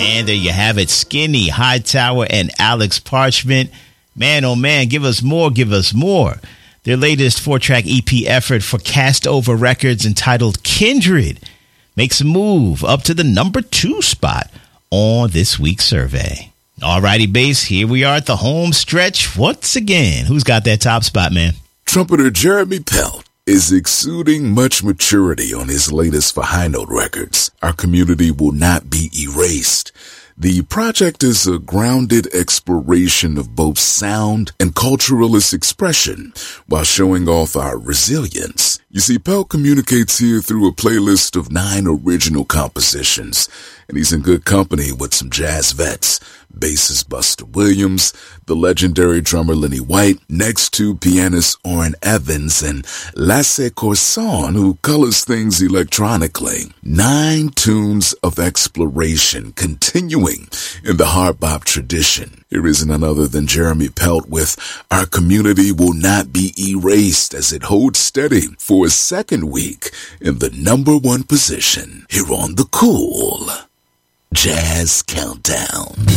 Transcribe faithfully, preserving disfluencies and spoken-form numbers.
And there you have it. Skinny, Hightower, and Alex Parchment. Man, oh man, give us more, give us more. Their latest four-track E P effort for Castover Records entitled Kindred makes a move up to the number two spot on this week's survey. All righty, Bass, here we are at the home stretch once again. Who's got that top spot, man? Trumpeter Jeremy Pelt is exuding much maturity on his latest for High Note Records. Our community will not be erased. The project is a grounded exploration of both sound and culturalist expression while showing off our resilience. You see, Pelt communicates here through a playlist of nine original compositions, and he's in good company with some jazz vets. Bassist Buster Williams, the legendary drummer Lenny White, next to pianist Orrin Evans, and Lasse Corson, who colors things electronically. Nine tunes of exploration continuing in the hard bop tradition. Here is none other than Jeremy Pelt with Our Community Will Not Be Erased as it holds steady for a second week in the number one position here on the Cool Jazz Countdown.